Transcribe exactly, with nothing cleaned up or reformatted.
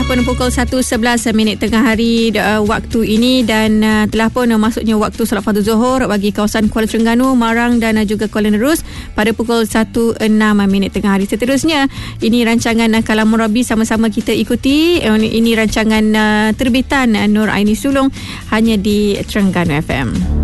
telah pun pukul satu sebelas minit tengah hari uh, waktu ini dan uh, telah pun uh, masuknya waktu solat fardu Zuhur bagi kawasan Kuala Terengganu, Marang dan uh, juga Kuala Nerus pada pukul satu enam minit tengah hari. Seterusnya, ini rancangan uh, Kalamun Rabbi, sama-sama kita ikuti. Uh, ini rancangan uh, terbitan uh, Nur Aini Sulong hanya di Terengganu F M.